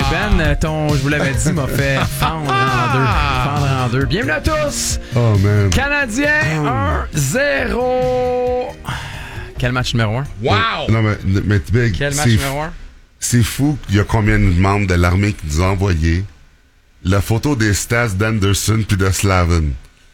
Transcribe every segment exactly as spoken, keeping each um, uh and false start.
Ben, ton, je vous l'avais dit, m'a fait fendre en deux. Fendre en deux. Bienvenue à tous! Oh, man. Canadien un zéro. Quel match numéro un? Wow! Non, mais, mais Big, Quel match c'est, numéro un? c'est fou qu'il y a combien de membres de l'armée qui nous ont envoyé la photo des stats d'Anderson puis de Slavin.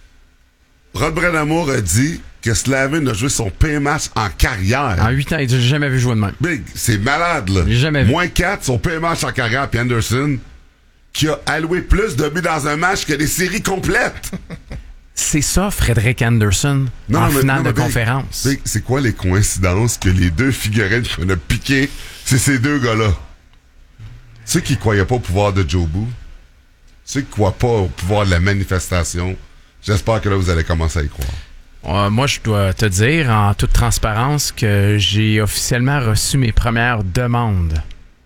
Rod Brind'Amour a dit que Slavin a joué son pire match en carrière. En huit ans, j'ai jamais vu jouer de même. Big, c'est malade, là. J'ai jamais vu. Moins quatre, son pire match en carrière, puis Anderson, qui a alloué plus de buts dans un match que des séries complètes. C'est ça, Frédéric Anderson, Non, en mais- finale non, de mais Big, conférence. Big, c'est quoi les coïncidences que les deux figurines qu'on a piquées, c'est ces deux gars-là? Ceux qui croyaient pas au pouvoir de Jobu, ceux qui croient pas au pouvoir de la manifestation, j'espère que là, vous allez commencer à y croire. Euh, moi, je dois te dire, en toute transparence, que j'ai officiellement reçu mes premières demandes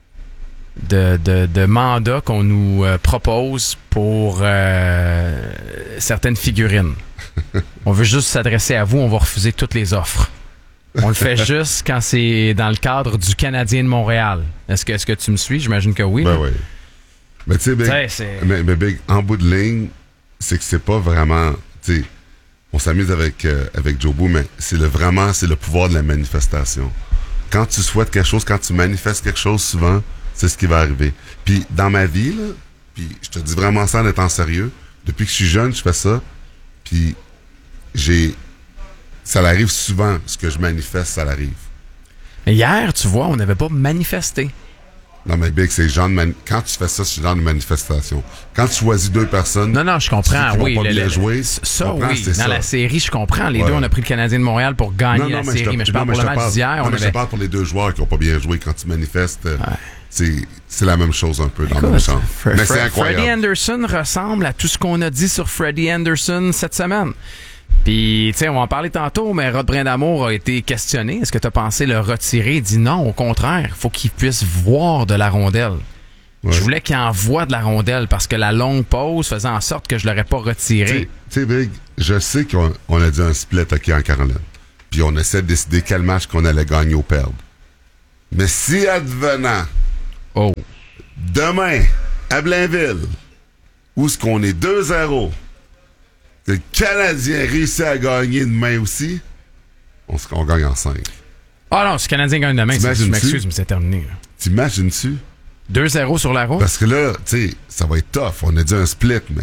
de, de, de mandats qu'on nous euh, propose pour euh, certaines figurines. On veut juste s'adresser à vous, on va refuser toutes les offres. On le fait juste quand c'est dans le cadre du Canadien de Montréal. Est-ce que, est-ce que tu me suis? J'imagine que oui. Ben là. oui. Mais tu sais, Big, T'sais, c'est- mais, mais Big, en bout de ligne, c'est que c'est pas vraiment, tu sais, on s'amuse avec, euh, avec Jobu, mais c'est le, vraiment, c'est le pouvoir de la manifestation. Quand tu souhaites quelque chose, quand tu manifestes quelque chose, souvent, c'est ce qui va arriver. Puis, dans ma vie, là, puis je te dis vraiment ça en étant sérieux, depuis que je suis jeune, je fais ça, puis j'ai, ça arrive souvent, ce que je manifeste, ça arrive. Mais hier, tu vois, on n'avait pas manifesté. Non, mais Big, c'est le genre de mani- quand tu fais ça, c'est le genre de manifestation. Quand tu choisis deux personnes. Non, non, je comprends. qui vont Oui, pas le- bien le- jouer, ça, tu comprends, oui. c'est Dans ça. la série, je comprends. Les Ouais. deux, on a pris le Canadien de Montréal pour gagner la série. Mais je parle non, pour je le te match parle- d'hier. non, On mais je te avait... parle pour les deux joueurs qui n'ont pas bien joué quand tu manifestes. euh, c'est, c'est la même chose un peu dans le même Écoute, sens. Fre- Mais Fre- c'est incroyable. Freddie Anderson ressemble à tout ce qu'on a dit sur Freddie Anderson cette semaine. Puis, tu sais, on va en parler tantôt, mais Rod Brind'Amour a été questionné. Est-ce que tu as pensé le retirer? Il dit non, au contraire. Faut qu'il puisse voir de la rondelle. Ouais. Je voulais qu'il envoie de la rondelle parce que la longue pause faisait en sorte que je l'aurais pas Tu retiré. sais- tu sais, Big, je sais qu'on on a dit un split OK en Caroline. Puis on essaie de décider quel match qu'on allait gagner ou perdre. Mais si advenant, Oh. demain, à Blainville, où est-ce qu'on est deux zéro, que le Canadien réussit à gagner demain aussi, on, s- on gagne en cinq. Ah non, si le Canadien gagne demain, c'est- je T'imagines-tu? m'excuse, mais c'est terminé. là. T'imagines-tu? deux zéro sur la route. Parce que là, tu sais, ça va être tough. On a dit un split, mais...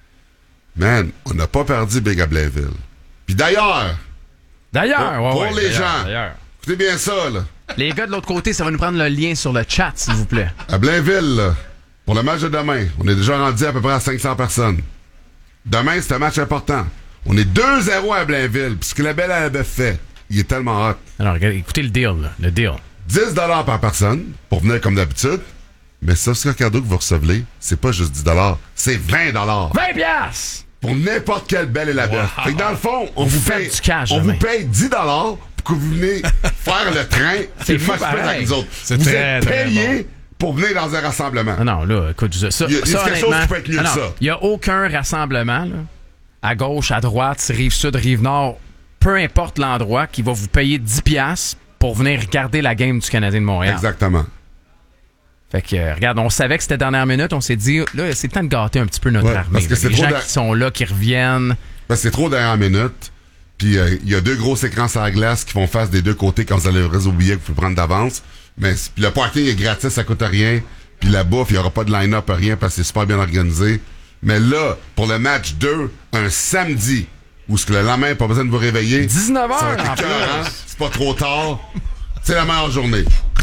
Man, on n'a pas perdu Big à Blainville. Puis d'ailleurs, D'ailleurs, ouais, pour ouais, les d'ailleurs, gens. d'ailleurs. écoutez bien ça, là. Les gars de l'autre côté, ça va nous prendre le lien sur le chat, s'il vous plaît. À Blainville, là, pour le match de demain, on est déjà rendu à peu près à cinq cents personnes. Demain, c'est un match important. On est deux zéro à Blainville, puis ce que la belle avait fait, il est tellement hot. Alors, regardez, écoutez le deal, là, le deal. dix dollars par personne, pour venir comme d'habitude. Mais ça, ce cadeau que vous recevez, c'est pas juste dix dollars, c'est vingt dollars. vingt piastres! Pour n'importe quelle belle et la belle. Fait que dans le fond, on vous, Vous paye, faites du cash on demain. vous paye dix dollars pour que vous venez faire le train. C'est et fou faire pareil. avec nous autres. C'est vous très, êtes très payés pour venir dans un rassemblement. Ah non, là, écoute, ça, ça, Il y a- il y a ça, quelque chose honnêtement, qui peut être mieux ah que non, ça. il y a aucun rassemblement, là, à gauche, à droite, rive sud, rive nord, peu importe l'endroit, qui va vous payer dix piastres pour venir regarder la game du Canadien de Montréal. Exactement. Fait que, euh, regarde, on savait que c'était dernière minute, on s'est dit, là, c'est le temps de gâter un petit peu notre Ouais, armée. parce que là. c'est Les trop gens d'a- qui sont là, qui reviennent. Parce que c'est trop dernière minute. Puis euh, il y a deux gros écrans sur la glace qui font face des deux côtés quand vous allez réseau billet que vous pouvez prendre d'avance. Mais c- puis le parking est gratis, ça coûte rien. Puis la bouffe, il n'y aura pas de line-up, rien, parce que c'est super bien organisé. Mais là, pour le match deux, un samedi, où ce que le lendemain, pas besoin de vous réveiller. dix-neuf heures, ça va être en écœurant, plus. c'est pas trop tard. C'est la meilleure journée.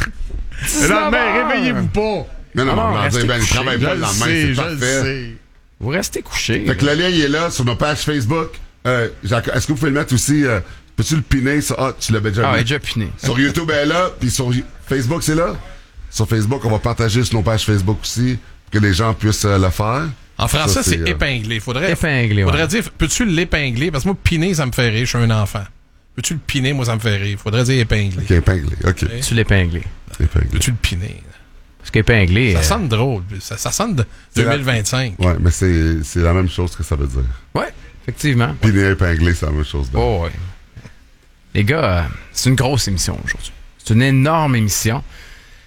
Le lendemain, réveillez-vous pas. Non, non, Ah non, non, restez ben, il couchés. travaille Je pas le le lendemain, sais, c'est je le parfait. sais. Vous restez couchés. Fait que le lien, il est là sur nos pages Facebook. Euh, Jacques, est-ce que vous pouvez le mettre aussi? euh, peux-tu le piner? Ça? Ah, tu l'avais déjà Ah, mis. il est déjà piné. Sur YouTube, elle est là. Puis sur Facebook, c'est là. Sur Facebook, on va partager sur nos pages Facebook aussi pour que les gens puissent euh, le faire. En français, Ça, c'est c'est, euh, épinglé. Faudrait, Épinglé, ouais. faudrait dire, peux-tu l'épingler? Parce que moi, piner, ça me fait rire. Je suis un enfant. Peux-tu le piner? Moi, ça me fait rire. Faudrait dire épinglé. OK, épinglé. OK. Tu l'épinglé. Épinglé. Peux-tu le piner? Parce qu'épinglé. Ça euh, sonne drôle. Ça, ça sonne de C'est deux la- mille vingt-cinq. Ouais, mais c'est, c'est la même chose que ça veut dire. Ouais, effectivement. Piner épinglé, c'est la même chose. Oh, ouais. Les gars, euh, c'est une grosse émission aujourd'hui. C'est une énorme émission.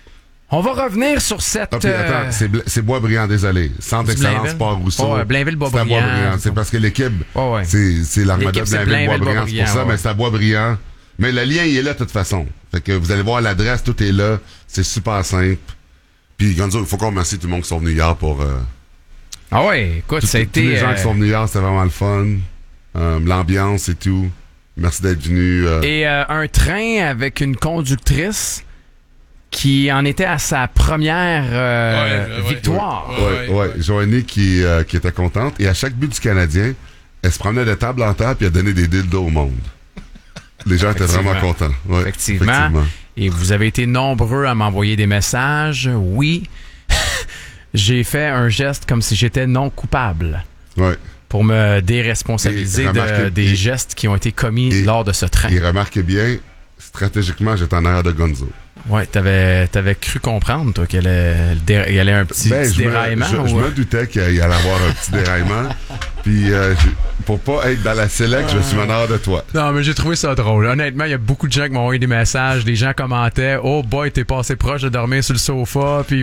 On va revenir sur cette... Ah, puis, attends, euh, c'est, Bla- c'est Boisbriand, désolé. Centre C'est d'excellence Blainville? Sport Rousseau. Ouais, Blainville-Boisbriand. C'est à Boisbriand. C'est parce que l'équipe, Ouais, ouais. c'est, c'est l'Armada L'équipe, c'est Blainville-Boisbriand. C'est Blainville-Boisbriand, pour ça, ouais. mais c'est à Boisbriand. Mais le lien, il est là de toute façon. Fait que vous allez voir l'adresse, tout est là. C'est super simple. Puis, Gonzo, il faut qu'on remercie tout le monde qui sont venus hier pour... Euh, Ah ouais, écoute, tout- ça a tous les été... gens euh, qui sont venus hier, c'était vraiment le fun. Euh, l'ambiance et tout. Merci d'être venus. euh, Et euh, un train avec une conductrice qui en était à sa première euh, Ouais, ouais, victoire. Ouais, Ouais, ouais. Joanie qui, euh, qui était contente. Et à chaque but du Canadien, elle se promenait de table en table et elle donnait des dildos au monde. Les gens étaient Effectivement. vraiment contents. Ouais, Effectivement. Et vous avez été nombreux à m'envoyer des messages. Oui, j'ai fait un geste comme si j'étais non coupable Ouais. pour me déresponsabiliser Et remarquez- de- des et- gestes qui ont été commis et- lors de ce train. Et remarquez bien, stratégiquement, j'étais en arrière de Gonzo. Ouais, t'avais, t'avais cru comprendre, toi, qu'il y allait, le dé- il y allait un petit, Ben, petit je, me, déraillement. je, je ou- me doutais qu'il y allait avoir un petit déraillement. Puis, euh, je- pour pas être dans la select, je suis en arrière de toi. Non, mais j'ai trouvé ça drôle. Honnêtement, il y a beaucoup de gens qui m'ont envoyé des messages. Des gens commentaient « Oh boy, t'es passé proche de dormir sur le sofa. » Puis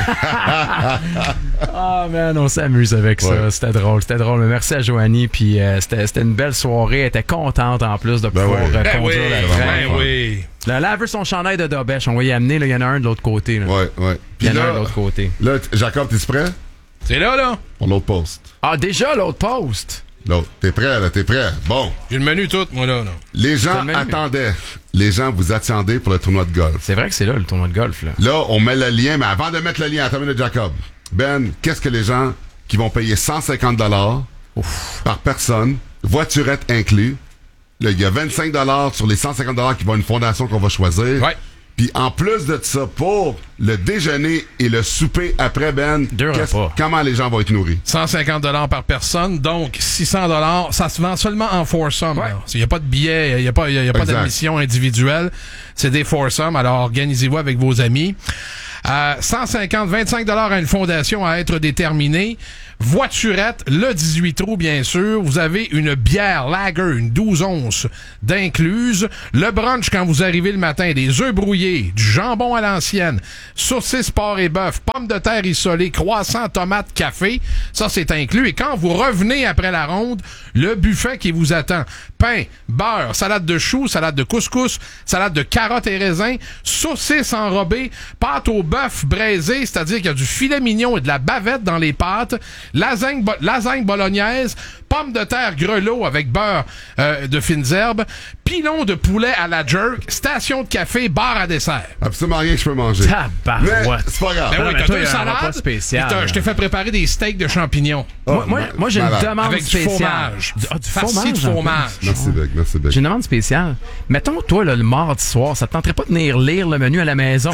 ah man, on s'amuse avec ça. Ouais. C'était drôle, c'était drôle. Mais merci à Joanie. Puis euh, c'était, c'était une belle soirée. Elle était contente en plus de Ben pouvoir ouais. euh, Ben oui, conduire le train. ben oui. Là, elle a vu son chandail de Dobèche. On va y amener. là. Il y en a un de l'autre côté. Là. Ouais, ouais. Il y Puis en a un de là, l'autre côté. là, t- Jacob, t'es prêt? C'est là, là. Pour l'autre poste. Ah, déjà l'autre poste. L'autre. T'es prêt, là? T'es prêt? Bon. J'ai le menu tout, moi, là. là. Les T'as gens le menu. attendaient. Les gens vous attendaient pour le tournoi de golf. C'est vrai que c'est là le tournoi de golf. Là. Là, on met le lien, mais avant de mettre le lien, attends une minute, Jacob. Ben, qu'est-ce que les gens qui vont payer cent cinquante dollars par personne, voiturette inclus, là, il y a vingt-cinq dollars sur les cent cinquante dollars qui vont à une fondation qu'on va choisir. Ouais. Puis en plus de ça, pour le déjeuner et le souper après, Ben, Deux qu'est-ce- repas. comment les gens vont être nourris? cent cinquante dollars par personne, donc six cents dollars. Ça se vend seulement en foursome. Ouais. là. Il n'y a pas de billet, il n'y a pas, il y a pas Exact. d'admission individuelle. C'est des foursomes, alors organisez-vous avec vos amis. Euh, cent cinquante, vingt-cinq dollars à une fondation à être déterminée. Voiturette, le dix-huit trous, bien sûr. Vous avez une bière lager, une douze onces d'incluse. Le brunch, quand vous arrivez le matin, des œufs brouillés, du jambon à l'ancienne, saucisses, porc et bœuf, pommes de terre isolées, croissants, tomates, café. Ça, c'est inclus. Et quand vous revenez après la ronde, le buffet qui vous attend. Pain, beurre, salade de choux, salade de couscous, salade de carottes et raisins, saucisses enrobées, pâte au bœuf braisé, c'est-à-dire qu'il y a du filet mignon et de la bavette dans les pâtes, lasagne, bo- lasagne bolognaise, pommes de terre grelot avec beurre euh, de fines herbes, pilon de poulet à la jerk, station de café, bar à dessert. Absolument rien que je peux manger. Mais Tabarouette. c'est pas grave. Ben non, oui, mais t'as toi, deux il y a un repas salades, spécial, puis t'as- là. je t'ai fait préparer des steaks de champignons. Moi, Oh, moi, ma- moi, j'ai une malade. demande Avec du spéciale. fromage. Du, ah, du Farci fromage. de en plus. fromage. Merci, Beck. Merci, Beck. J'ai une demande spéciale. Mettons, toi, là, le mardi soir, ça te tenterait pas de venir lire le menu à la maison?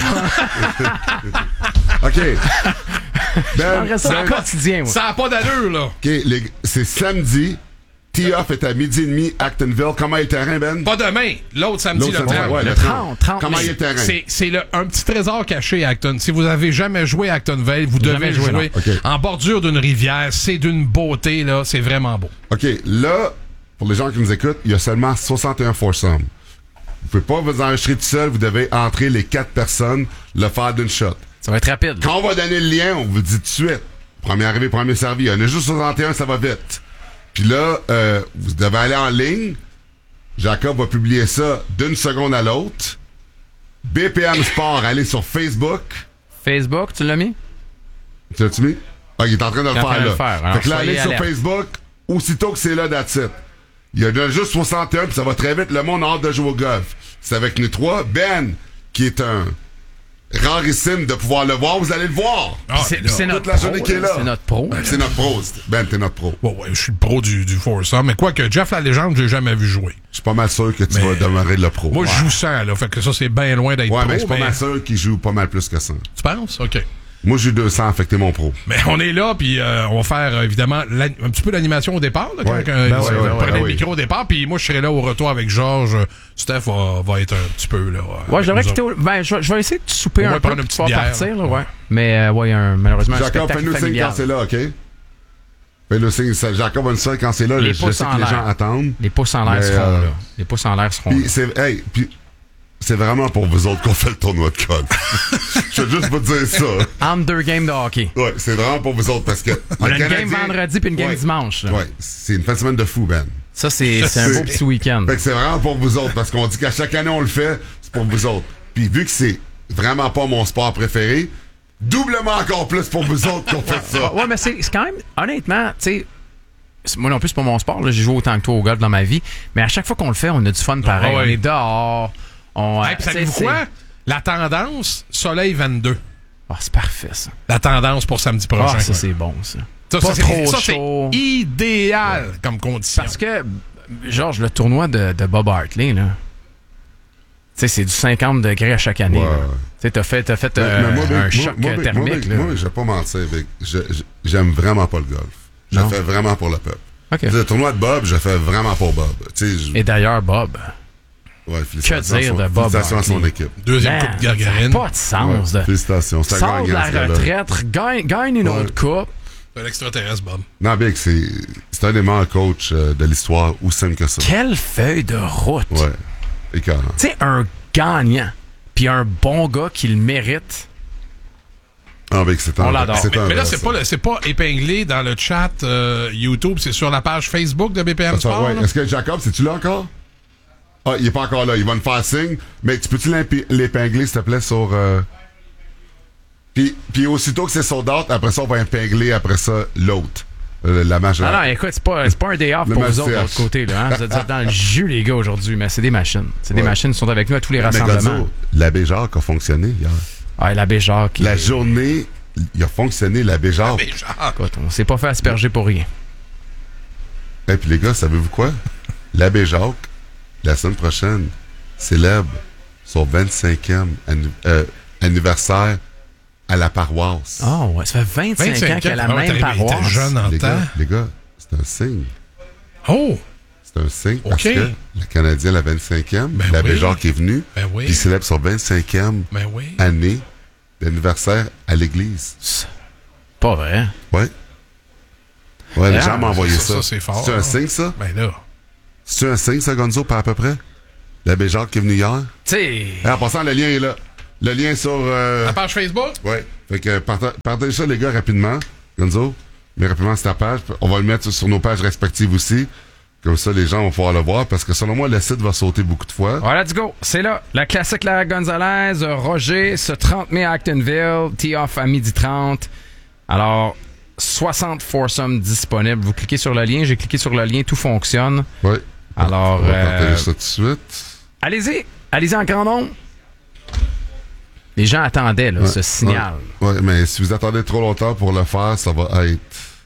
OK. Ben, J'aimerais ça au Ben, quotidien, moi. Ça n'a pas d'allure, là. OK, les- c'est samedi. Tee-off est à midi et demi, Actonville. Comment est le terrain, Ben? Pas demain. L'autre samedi, L'autre le samedi, trente. ouais, Le le trente, trente Comment mai. est le terrain? C'est, c'est le, un petit trésor caché à Acton. Si vous avez jamais joué à Actonville, vous devez Jamais joué, jouer non. OK. en bordure d'une rivière. C'est d'une beauté, là. C'est vraiment beau. OK, là, pour les gens qui nous écoutent, il y a seulement soixante et un foursomes. Vous pouvez pas vous enregistrer tout seul, vous devez entrer les quatre personnes, le faire d'une shot. Ça va être rapide. Quand on va donner le lien, on vous dit tout de suite. Premier arrivé, premier servi. Il y en a juste soixante et un, ça va vite. Puis là, euh, vous devez aller en ligne. Jacob va publier ça d'une seconde à l'autre. B P M Sport, allez sur Facebook. Facebook, tu l'as mis? Tu l'as-tu mis? Ah, il est en train de le Il est en train faire, de là. le faire. Alors, Fait que là, soyez allez sur alerte. Facebook. Aussitôt que c'est là, that's it. Il y en a juste soixante et un, puis ça va très vite. Le monde a hâte de jouer au golf. C'est avec nous trois. Ben, qui est un rarissime de pouvoir le voir, vous allez le voir. Ah, c'est, mais là, c'est notre toute la journée pro, qui est là. C'est notre pro. C'est notre pro. Ben, t'es notre pro. Ouais, ouais, je suis le pro du, du foursome. Mais quoi que Jeff la légende, j'ai jamais vu jouer. Je suis pas mal sûr que tu Mais- vas demeurer le pro. Moi, ouais, je joue sans, là. Fait que ça, c'est bien loin d'être ouais pro. mais je suis pas mal sûr qu'il joue pas mal plus que ça. Tu penses? OK. Moi, j'ai deux cents affecté mon pro. Mais on est là, puis euh, on va faire, euh, évidemment, l'an- un petit peu l'animation au départ. Là, quand, Ouais. quand, Ben ils- ouais, ils ouais, prenaient ouais, le ouais. micro au départ, puis moi, je serai là au retour avec Georges. Steph va, va être un petit peu là. euh, Ouais, j'aimerais avec quitter nous au... Ben, je, vais- je vais essayer de souper Au un moins peu prendre une pour petite pouvoir bière, partir, là. là, ouais. Mais, euh, ouais, un, malheureusement, un Jacob, spectacle fais-nous signe familial. quand c'est là, OK? Fais-nous signe. ça- Jacob va nous dire quand c'est là. Les je pouces sais en que les l'air. gens attendent. Les pouces en l'air Mais, seront euh, là. Les pouces en l'air seront Puis là. c'est, hey, puis c'est vraiment pour vous autres qu'on fait le tournoi de golf. Je veux juste vous dire ça. Entre deux games de hockey. Ouais, c'est vraiment pour vous autres parce que. On a une Canadien, game vendredi puis une game ouais, dimanche. Là. Ouais, c'est une fin de semaine de fou, Ben. Ça, c'est, c'est un beau petit week-end. Fait que c'est vraiment pour vous autres parce qu'on dit qu'à chaque année on le fait, c'est pour vous autres. Puis vu que c'est vraiment pas mon sport préféré, doublement encore plus pour vous autres qu'on fait ça. Ouais, mais c'est, c'est quand même, honnêtement, tu sais, moi non plus, c'est pas mon sport. Là, j'ai joué autant que toi au golf dans ma vie. Mais à chaque fois qu'on le fait, on a du fun pareil. Ah ouais. On est dehors. On, Hey, puis savez-vous quoi? La tendance, soleil vingt-deux. Ah, c'est parfait, ça. La tendance pour samedi prochain. Ah, ça, c'est bon, ça. Ça, pas ça, trop c'est, ça, chaud. c'est idéal ouais. comme condition. Parce que, Georges, le tournoi de, de Bob Hartley, là, tu sais, c'est du cinquante degrés à chaque année. Ouais. Tu sais, t'as fait, t'as fait Mais, euh, mais moi, un moi, choc moi, thermique. Moi, moi, moi, je vais pas mentir, Vic. Je, je, j'aime vraiment pas le golf. Je le fais vraiment pour le peuple. Okay. Le tournoi de Bob, je le fais vraiment pour Bob. Je... Et d'ailleurs, Bob... Ouais, que dire son, de Bob félicitations à son équipe. Deuxième coupe de Gagarine. Pas de sens. Ouais, de... Félicitations. C'est Sors de la gagnant, retraite, gagne, gagne une ouais. autre coupe. C'est un extraterrestre, Bob. Non, Big, c'est, c'est un des meilleurs coachs euh, de l'histoire, aussi simple que ça. Quelle feuille de route. Ouais. Écœurant. Tu sais, un gagnant, puis un bon gars qui le mérite. Ah, Big, c'est un, on l'adore. c'est Mais, un mais là, vrai, c'est ça. pas, le, c'est pas épinglé dans le chat euh, YouTube, c'est sur la page Facebook de B P M Attends, Sport. ouais. Est-ce que Jacob, c'est-tu là encore? Ah, il est pas encore là. Il va me faire signe. Mais tu peux-tu l'impi- l'épingler, s'il te plaît, sur... Euh... Puis, puis aussitôt que c'est sold out, après ça, on va épingler, après ça, l'autre. Euh, la majeure. Ah non, écoute, c'est pas, c'est pas un day off Le pour match vous autres de C H. l'autre côté. Là, hein? Vous êtes dans le jus, les gars, aujourd'hui. Mais c'est des machines. C'est des Ouais. machines qui sont avec nous à tous les Mais rassemblements. Gonzo, l'abbé Jacques a fonctionné hier. Ah, l'abbé Jacques. La il- journée, il a fonctionné, l'abbé Jacques. Mais genre, Écoute, on s'est pas fait asperger pour rien. Et puis les gars, savez-vous quoi? L'abbé Jacques, la semaine prochaine, célèbre son vingt-cinquième anni- euh, anniversaire à la paroisse. Ah ouais, ça fait vingt-cinq, vingt-cinq ans qu'elle a ans, la ah ouais, même t'es- t'es paroisse. jeune en les, temps. gars, les gars, c'est un signe. Oh! C'est un signe parce OK. que le Canadien, la vingt-cinquième, Ben l'abbé oui. Jacques est venu, Ben oui. puis il célèbre son vingt-cinquième Ben oui. année d'anniversaire à l'église. Pas vrai. Ouais. Ouais, les Ah, gens m'ont envoyé ça, ça. ça, c'est fort. C'est un signe, ça? Ben là. C'est un signe, ça, Gonzo, par à peu près? L'abbé Jacques qui est venu hier? Tu sais. Et en passant, le lien est là. Le lien sur... Euh... La page Facebook? Ouais. Fait que parta- partagez ça, les gars, rapidement. Gonzo, mais rapidement, c'est ta page. On va le mettre sur nos pages respectives aussi. Comme ça, les gens vont pouvoir le voir parce que selon moi, le site va sauter beaucoup de fois. Ouais, let's go. C'est là. La classique Lara Gonzalez, Roger, ce trente mai à Actonville, tee-off à midi trente. Alors, soixante foursomes disponibles. Vous cliquez sur le lien. J'ai cliqué sur le lien. Tout fonctionne. Ouais. Alors, on va euh, partager ça tout de suite. allez-y. Allez-y en grand nombre. Les gens attendaient là, Ouais, ce signal. Ouais, ouais, mais si vous attendez trop longtemps pour le faire, ça va être...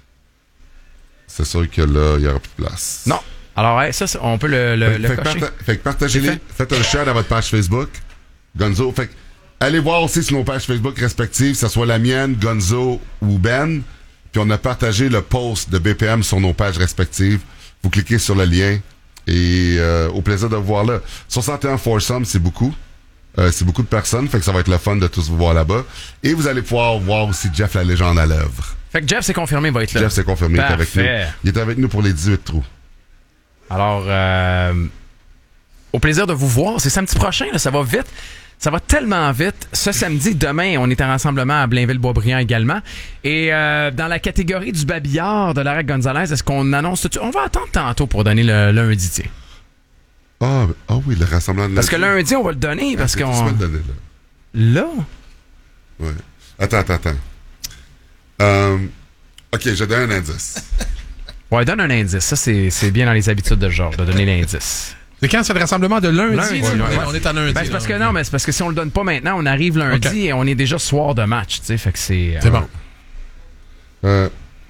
C'est sûr que là, il n'y aura plus de place. Non. Alors, hey, ça, c'est- on peut le, le, Fait, le fait que cocher. parta- fait que partagez-les. C'est Faites un share à votre page Facebook. Gonzo. Fait que allez voir aussi sur nos pages Facebook respectives, que ce soit la mienne, Gonzo ou Ben. Puis on a partagé le post de B P M sur nos pages respectives. Vous cliquez sur le lien et euh, au plaisir de vous voir là. soixante et un foursomes, c'est beaucoup. Euh, c'est beaucoup de personnes, fait que ça va être le fun de tous vous voir là-bas. Et vous allez pouvoir voir aussi Jeff la légende à l'œuvre. Fait que Jeff, c'est confirmé, il va être là. Jeff s'est confirmé, il est avec nous. Parfait. Il est avec nous pour les dix-huit trous. Alors, euh, au plaisir de vous voir. C'est samedi prochain, là, ça va vite. Ça va tellement vite. Ce samedi, demain, on est en rassemblement à Blainville-Boisbriand également. Et euh, dans la catégorie du babillard de Lara Gonzalez, est-ce qu'on annonce tout de suite? On va attendre tantôt pour donner le lundi, tiens. Ah, ah oui, le rassemblement de Parce que lundi, on va le donner, parce Ah, tu qu'on... peux le donner, là. Là? Ouais. Attends, attends, attends. Euh, ok, je donne un indice. Ouais, donne un indice. Ça, c'est c'est bien dans les habitudes de Georges, de donner l'indice. C'est quand c'est le rassemblement de lundi? Lundi, là? ouais, Ouais, ouais. On est à lundi. Ben, c'est parce que là. non, mais c'est parce que si on le donne pas maintenant, on arrive lundi Ok. et on est déjà soir de match, tu sais, fait que c'est... C'est euh, bon. Euh,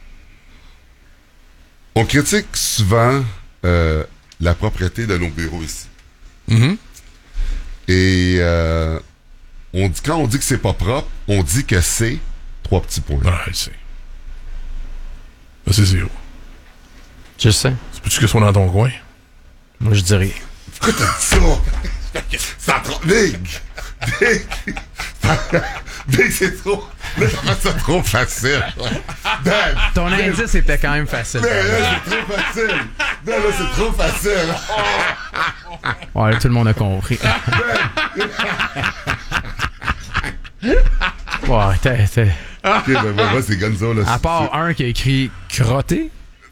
on critique souvent euh, la propreté de nos bureaux ici. Mhm. Et euh, on dit, quand on dit que c'est pas propre, on dit que c'est trois petits points. Ouais, je sais. Ça, c'est zéro. Je sais. C'est peux-tu que ce soit dans ton coin? Moi, je dirais. Pourquoi t'as dit ça? Ça trop... Big! Big! Big, c'est trop... Là, ça fait ça trop facile. Ben, Ton indice était quand même facile. ben, là, c'est trop facile. Ben, là, c'est trop facile. Ouais, là, tout le monde a compris. Ben, Ouais, t'es, t'es... Ok, ben, ben, moi, c'est Gonzo, là. À part un qui a écrit crotté.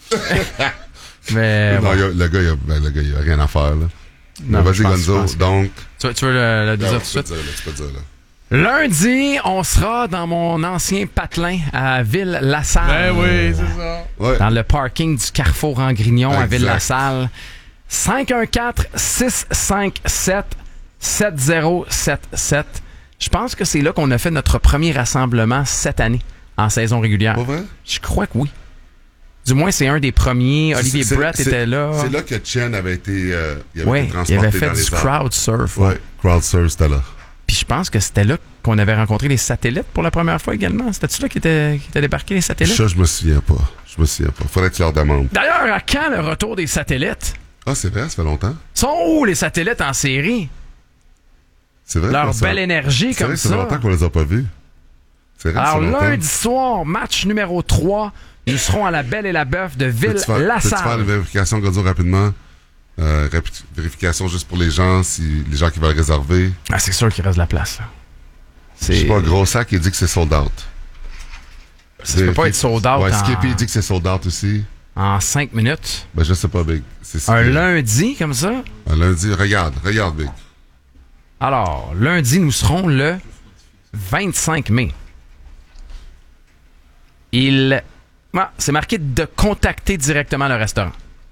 Mais. Non, bon. y a- le gars, il a, ben, le gars, il a rien à faire, là. Non, Mais je vas-y, pense- je Gonzo. pense que- Donc. Tu, veux- tu veux le, le dire Non, tout de tu peux suite? dire, là, tu peux dire, là. Lundi, on sera dans mon ancien patelin à Ville-la-Salle. Ben oui, c'est ça. Ouais. Dans le parking du Carrefour en Grignon à Exact. Ville-la-Salle. cinq un quatre, six cinq sept, sept zéro sept sept. Je pense que c'est là qu'on a fait notre premier rassemblement cette année, en saison régulière. Pas vrai? Je crois que oui. Du moins, c'est un des premiers. Olivier C'est- Brett c'est- était là. C'est là que Chen avait été, euh, il avait Oui, été il transporté avait fait dans du les arbres. crowd surf. Ouais, crowd surf, c'était là. Puis je pense que c'était là qu'on avait rencontré les satellites pour la première fois également. C'était-tu là qui étaient qui étaient débarqués les satellites? Ça, je me souviens pas. Je me souviens pas. Faudrait que tu leur demandes. D'ailleurs, à quand le retour des satellites? Ah, c'est vrai, ça fait longtemps. Sont où les satellites en série? C'est vrai. Leur qu'on s'en- belle énergie C'est vrai comme que ça fait ça. longtemps qu'on les a pas vus. C'est vrai que Alors, ça fait longtemps. lundi soir, match numéro trois. Nous serons à la Belle et la Bœuf de Peux-tu faire, peux-tu faire la Ville-la-Salle. vérification, Gonzo, rapidement? Euh, rapi- vérification juste pour les gens, si les gens qui veulent réserver. Ah, c'est sûr qu'il reste de la place. là. Je sais C'est... pas, gros sac, il dit que c'est sold out. Ça peut pas être sold out Ouais, en... Skippy, il dit que c'est sold out aussi. en cinq minutes. Ben, je sais pas, Big. C'est Un Skippy. lundi, comme ça. Un lundi, regarde, regarde, Big. Alors, lundi, nous serons le vingt-cinq mai. Il... Ah, c'est marqué de contacter directement le restaurant.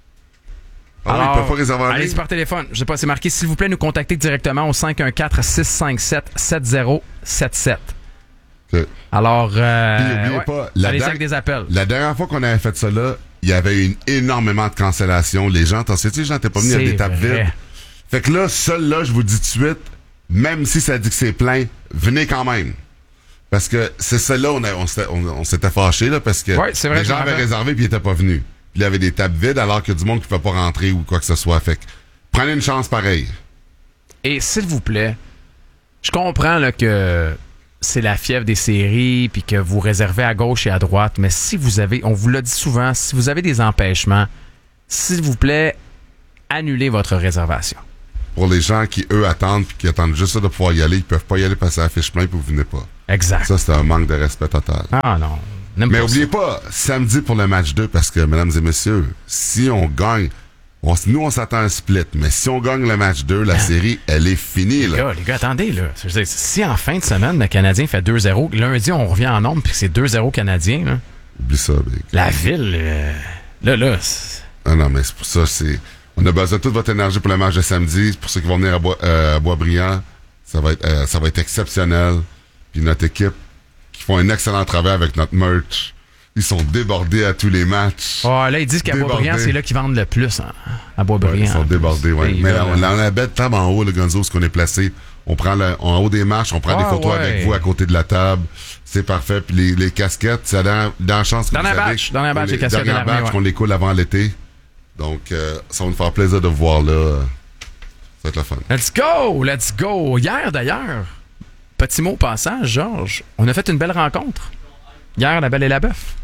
Ah oui, Alors, ils peuvent pas réserver en allez ligne? par téléphone. Je sais pas, c'est marqué, s'il vous plaît, nous contacter directement au cinq un quatre, six cinq sept, sept zéro sept sept. Ok. Alors, euh, Puis, oubliez ouais, pas, la allez-y date- avec des appels. La dernière fois qu'on avait fait ça là, il y avait eu énormément de cancellations. Les gens, t'en sais-tu, les gens t'es pas venus à C'est des tables vrai. vides. Fait que là, seul là, je vous dis tout de suite, même si ça dit que c'est plein, venez quand même. Parce que c'est celle-là, on, a- on, s'était- on, on s'était fâchés, là, parce que Ouais, c'est vrai, les je gens me avaient rappelle. réservé puis ils étaient pas venus. Puis il y avait des tables vides alors que du monde qui ne pouvait pas rentrer ou quoi que ce soit. Fait que prenez une chance pareille. Et s'il vous plaît, je comprends là, que c'est la fièvre des séries puis que vous réservez à gauche et à droite, mais si vous avez, on vous l'a dit souvent, si vous avez des empêchements, s'il vous plaît, annulez votre réservation. Pour les gens qui, eux, attendent puis qui attendent juste ça de pouvoir y aller, ils peuvent pas y aller passer à la fiche plein puis vous venez pas. Exact. Ça, c'est un manque de respect total. Ah non. n'aime Mais pas oubliez ça. pas, samedi pour le match deux, parce que, mesdames et messieurs, si on gagne, on, nous, on s'attend à un split, mais si on gagne le match deux, la série, elle est finie, Les là. gars, les gars, attendez, là. Je veux dire, si en fin de semaine, le Canadien fait deux zéro, lundi, on revient en nombre, puis c'est deux zéro Canadien, là. Oublie ça, Big. La ville, euh, là, là, c'est- Ah non, mais c'est pour ça, c'est... On a besoin de toute votre énergie pour le match de samedi. Pour ceux qui vont venir à, Bois, euh, à Boisbriand, ça va être, euh, ça va être exceptionnel. Puis notre équipe, qui font un excellent travail avec notre merch, ils sont débordés à tous les matchs. Oh, là, ils disent qu'à Débordé. Boisbriand, c'est là qu'ils vendent le plus, hein, à Boisbriand. Ouais, ils sont débordés, ouais. Hey, Mais là, on, on a la belle table en haut, le Gonzo, ce qu'on est placé. On prend le, en haut des marches, on prend Ah, des photos ouais. avec vous à côté de la table. C'est parfait. Puis les, les casquettes, c'est dans, dans la chance que Dernière vous savez batch, dernière qu'on batch, les- les casquettes de dernière l'armée, batch ouais. qu'on les coule avant l'été. Donc, euh, ça va nous faire plaisir de vous voir là. euh, Ça va être le fun. Let's go! Let's go! Hier, d'ailleurs, petit mot au passage, Georges, on a fait une belle rencontre. Hier, à la Belle et la Bœuf.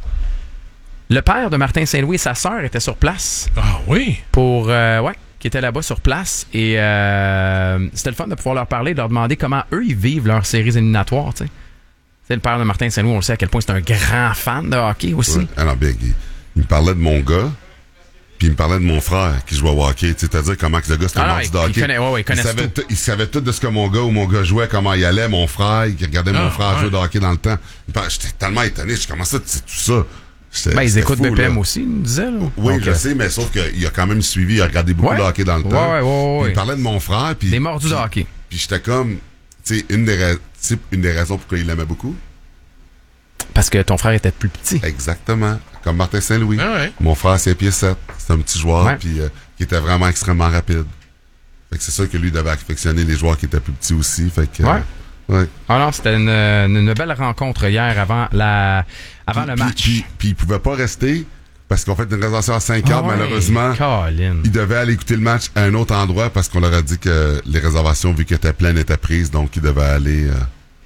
Le père de Martin Saint-Louis et sa sœur étaient sur place Ah oui? pour... euh, ouais, qui étaient là-bas sur place. Et euh, c'était le fun de pouvoir leur parler, de leur demander comment eux, ils vivent leurs séries éliminatoires, tu sais. C'est le père de Martin Saint-Louis, on le sait à quel point c'est un grand fan de hockey aussi. Ouais. Alors, Big, il, il me parlait de mon gars, puis il me parlait de mon frère qui jouait au hockey. Tu sais, c'est-à-dire comment que le gars, c'était Ah un non, mordu il- de hockey. il connaît- ouais, ouais, il connaît savait tout. tout- il savait tout de ce que mon gars ou mon gars jouait, comment il allait, mon frère, il regardait mon Ah, frère ouais. jouer de hockey dans le temps. Il parlait- J'étais tellement étonné, je commençais à dire tout ça. J'étais- Ben, ils c'était écoutent fou, B P M là. aussi, ils nous disaient. Là. Oui, Donc, je euh, sais, mais sauf qu'il a quand même suivi, il a regardé beaucoup Ouais. de hockey dans le Ouais, temps. ouais, ouais, ouais, Puis ouais. Il parlait de mon frère, puis... Des mordus de puis- hockey. Puis j'étais comme, tu sais, une des, rais- tu sais, une des raisons pourquoi il l'aimait beaucoup. Parce que ton frère était plus petit. Exactement. Comme Martin Saint-Louis. Ah ouais. Mon frère, c'est pieds sept. C'est un petit joueur, Ouais. puis euh, qui était vraiment extrêmement rapide. Fait que c'est sûr que lui devait affectionner les joueurs qui étaient plus petits aussi. Fait que, Ouais. euh, ouais. Ah non, c'était une, une, une belle rencontre hier avant, la, avant Puis- le puis- match. Puis, puis il pouvait pas rester parce qu'on fait une réservation à cinq heures, Ah ouais, malheureusement. Colin. Il devait aller écouter le match à un autre endroit parce qu'on leur a dit que les réservations, vu qu'elles étaient pleines, étaient prises. Donc, il devait aller... Euh...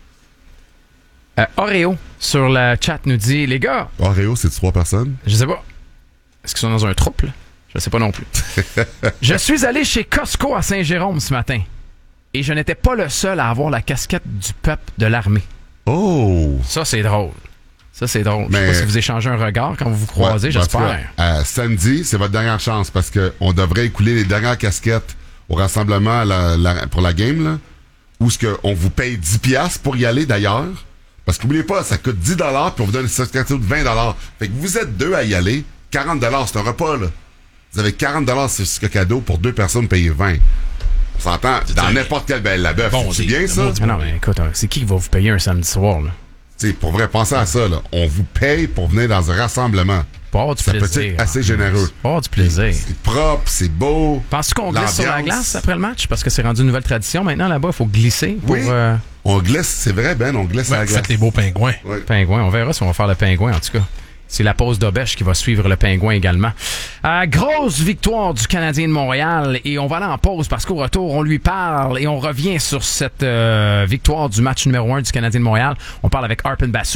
Euh, Oreo, sur le chat, nous dit, les gars, Oreo, c'est trois personnes? je sais pas, est-ce qu'ils sont dans un trouble? Je sais pas non plus. Je suis allé chez Costco à Saint-Jérôme ce matin. et je n'étais pas le seul à avoir la casquette du peuple de l'armée. Oh! Ça, c'est drôle. Ça, c'est drôle. Mais... Je sais pas si vous échangez un regard quand vous vous croisez, ouais, j'espère. Euh, samedi, c'est votre dernière chance parce que on devrait écouler les dernières casquettes au rassemblement à la, la, pour la game, là, où ce que on vous paye dix piastres pour y aller d'ailleurs. Parce qu'oubliez pas, ça coûte dix dollars puis on vous donne une certificat de vingt dollars. Fait que vous êtes deux à y aller, quarante dollars, c'est un repas, là. Vous avez quarante dollars c'est ce cadeau pour deux personnes payées vingt. On s'entend, dans n'importe quelle belle la bœuf. Bon, c'est bien ça? Ah non, mais écoute, c'est qui qui va vous payer un samedi soir, là? T'sais, pour vrai, pensez à ça, là. On vous paye pour venir dans un rassemblement. Pour avoir du ça plaisir. peut être assez généreux. Pour avoir du plaisir. C'est propre, c'est beau. Penses-tu qu'on glisse sur la L'ambiance. glace après le match? Parce que c'est rendu une nouvelle tradition. Maintenant, là-bas, il faut glisser pour... Oui. Euh, On glisse, c'est vrai, Ben, on glisse à la Ouais, glace. faites les beaux pingouins. Ouais. pingouin. On verra si on va faire le pingouin, en tout cas. C'est la pause d'Obèche qui va suivre le pingouin également. Euh, grosse victoire du Canadien de Montréal et on va aller en pause parce qu'au retour, on lui parle et on revient sur cette euh, victoire du match numéro un du Canadien de Montréal. On parle avec Arpin Bassou.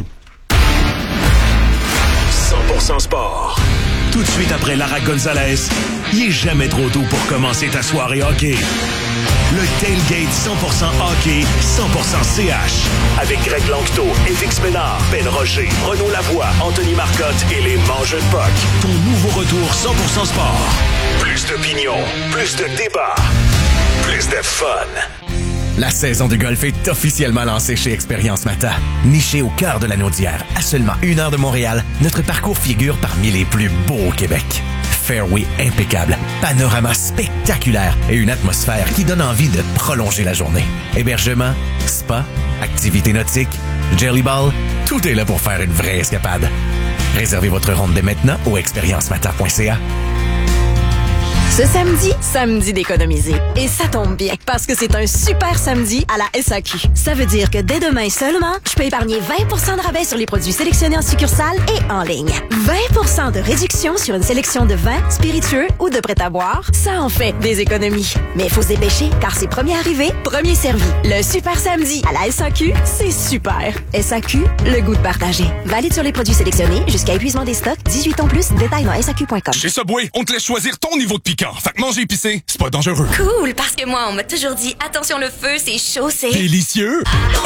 cent pour cent sport. Tout de suite après Lara Gonzalez, il est jamais trop tôt pour commencer ta soirée hockey. Le Tailgate cent pour cent hockey, cent pour cent C H. Avec Greg Lanctot, Félix Ménard, Ben Rocher, Renaud Lavoie, Anthony Marcotte et les Mangeux de Puck. Ton nouveau retour cent pour cent sport. Plus d'opinion, plus de débat, plus de fun. La saison du golf est officiellement lancée chez Expérience Mata. Niché au cœur de la Naudière, à seulement une heure de Montréal, notre parcours figure parmi les plus beaux au Québec. Fairway impeccable, panorama spectaculaire et une atmosphère qui donne envie de prolonger la journée. Hébergement, spa, activités nautiques, jelly ball, tout est là pour faire une vraie escapade. Réservez votre ronde dès maintenant au expérience mata point c a. Ce samedi, samedi d'économiser. Et ça tombe bien, parce que c'est un super samedi à la S A Q. Ça veut dire que dès demain seulement, je peux épargner vingt pour cent de rabais sur les produits sélectionnés en succursale et en ligne. vingt pour cent de réduction sur une sélection de vins, spiritueux ou de prêt-à-boire. Ça en fait des économies. Mais il faut se dépêcher, car c'est premier arrivé, premier servi. Le super samedi à la S A Q, c'est super. S A Q, le goût de partager. Valide sur les produits sélectionnés jusqu'à épuisement des stocks, dix-huit ans plus, détails dans S A Q point com. Chez Subway, on te laisse choisir ton niveau de piquant. Fait que manger épicé, c'est pas dangereux. Cool, parce que moi, on m'a toujours dit, attention le feu, c'est chaud, c'est... Délicieux!